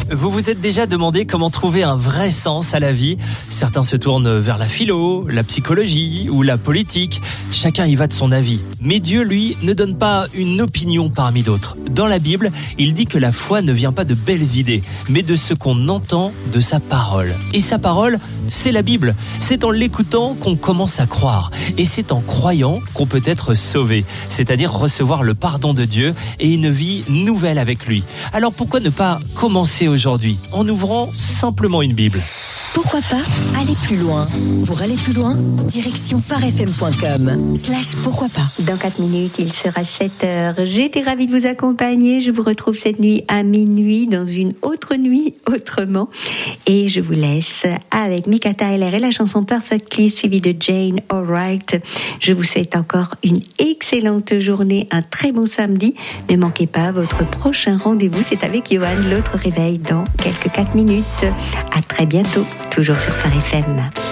Vous vous êtes déjà demandé comment trouver un vrai sens à la vie ? Certains se tournent vers la philo, la psychologie ou la politique. Chacun y va de son avis. Mais Dieu, lui, ne donne pas une opinion parmi d'autres. Dans la Bible, il dit que la foi ne vient pas de belles idées, mais de ce qu'on entend de sa parole. Et sa parole, c'est la Bible. C'est en l'écoutant qu'on commence à croire. Et c'est en croyant qu'on peut être sauvé, c'est-à-dire recevoir le pardon de Dieu et une vie nouvelle avec lui. Alors pourquoi ne pas commencer aujourd'hui en ouvrant simplement une Bible ? Pourquoi pas aller plus loin ? Pour aller plus loin, direction farfm.com/pourquoi pas. Dans 4 minutes, il sera 7h. J'étais ravie de vous accompagner. Je vous retrouve cette nuit à minuit dans une autre nuit autrement. Et je vous laisse avec Mika Tyler et la chanson Perfectly suivie de Jane Alright. Je vous souhaite encore une excellente journée, un très bon samedi. Ne manquez pas votre prochain rendez-vous. C'est avec Johan, l'autre réveil dans quelques 4 minutes. À très bientôt. Toujours sur Phare FM.